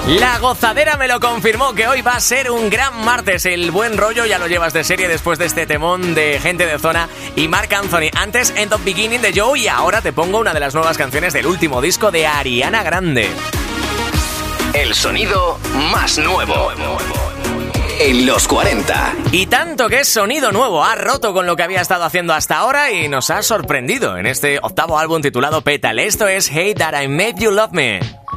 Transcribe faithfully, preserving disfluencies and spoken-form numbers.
La gozadera me lo confirmó que hoy va a ser un gran martes. El buen rollo ya lo llevas de serie después de este temón de Gente de Zona y Marc Anthony. Antes End of Beginning de Joe y ahora te pongo una de las nuevas canciones del último disco de Ariana Grande. El sonido más nuevo en los cuarenta. Y tanto que es sonido nuevo, ha roto con lo que había estado haciendo hasta ahora y nos ha sorprendido en este octavo álbum titulado Petal. Esto es Hey That I Made You Love Me.